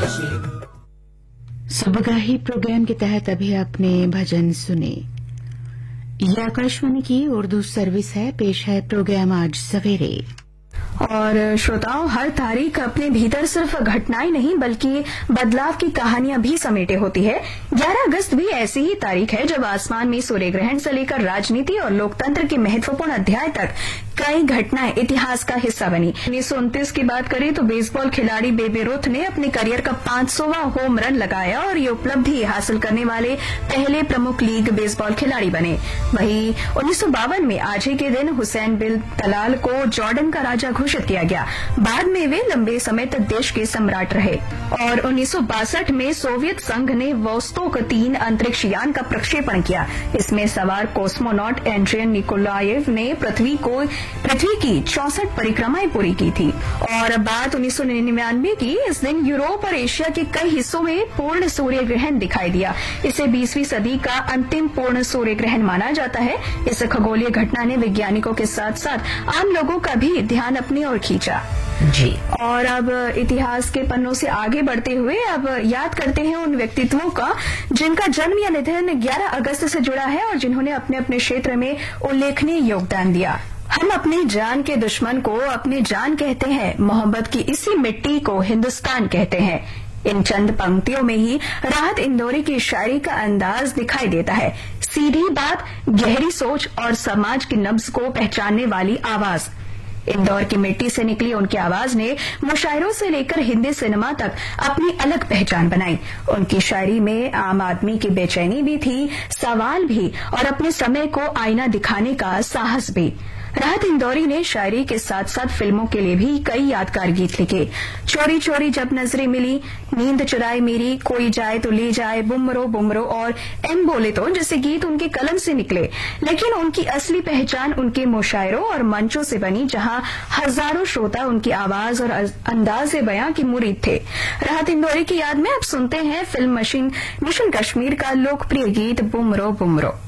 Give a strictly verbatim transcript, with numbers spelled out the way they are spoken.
सुबगाही programme के तहत अभी आपने भजन सुने। यह आकाशवाणी की उर्दू सर्विस है। पेश है प्रोग्राम आज सवेरे। और श्रोताओं, हर तारीख अपने भीतर सिर्फ घटनाएं नहीं बल्कि बदलाव की कहानियां भी समेटे होती है। ग्यारह अगस्त भी ऐसी ही तारीख है जब आसमान में सूर्य ग्रहण से लेकर राजनीति और लोकतंत्र के महत्वपूर्ण अध्याय तक कई घटनाएं इतिहास का हिस्सा बनी। उन्नीस सौ उनतीस की बात करें तो बेसबॉल खिलाड़ी बेबे रुथ ने अपने करियर का पांच सौवां होम रन लगाया और ये उपलब्धि हासिल करने वाले पहले प्रमुख लीग बेसबॉल खिलाड़ी बने। वहीं उन्नीस सौ बावन में आज ही के दिन हुसैन बिन तलाल को जॉर्डन का राजा घोषित किया गया। बाद में वे लंबे समय तक देश के सम्राट रहे। और उन्नीस सौ बासठ में सोवियत संघ ने वोस्तोक तीन अंतरिक्ष यान का प्रक्षेपण किया। इसमें सवार कॉस्मोनॉट एंड्रियन निकोलाएव ने पृथ्वी को पृथ्वी की चौसठ परिक्रमाएं पूरी की थी। और बात उन्नीस सौ निन्यानवे की, इस दिन यूरोप और एशिया के कई हिस्सों में पूर्ण सूर्य ग्रहण दिखाई दिया। इसे बीसवीं सदी का अंतिम पूर्ण सूर्य ग्रहण माना जाता है। इस खगोलीय घटना ने वैज्ञानिकों के साथ साथ आम लोगों का भी ध्यान अपनी ओर खींचा। जी। और अब इतिहास के पन्नों से आगे बढ़ते हुए अब याद करते हैं उन व्यक्तित्वों का जिनका जन्म या निधन ग्यारह अगस्त से जुड़ा है और जिन्होंने अपने अपने क्षेत्र में उल्लेखनीय योगदान दिया। हम अपनी जान के दुश्मन को अपनी जान कहते हैं, मोहब्बत की इसी मिट्टी को हिंदुस्तान कहते हैं। इन चंद पंक्तियों में ही राहत इंदौरी की शायरी का अंदाज दिखाई देता है। सीधी बात, गहरी सोच और समाज की नब्ज को पहचानने वाली आवाज। इंदौर की मिट्टी से निकली उनकी आवाज ने मुशायरों से लेकर हिंदी सिनेमा तक अपनी अलग पहचान बनाई। उनकी शायरी में आम आदमी की बेचैनी भी थी, सवाल भी और अपने समय को आईना दिखाने का साहस भी। राहत इंदौरी ने शायरी के साथ साथ फिल्मों के लिए भी कई यादगार गीत लिखे। चोरी चोरी जब नजरें मिली, नींद चुराए मेरी, कोई जाए तो ले जाए, बुमरो बुमरो और एम बोले तो जैसे गीत उनके कलम से निकले। लेकिन उनकी असली पहचान उनके मुशायरों और मंचों से बनी, जहां हजारों श्रोता उनकी आवाज और अंदाज़े बयां की मुरीद थे। राहत इंदौरी की याद में अब सुनते हैं फिल्म मशीन मिशन कश्मीर का लोकप्रिय गीत बुमरो बुमरो।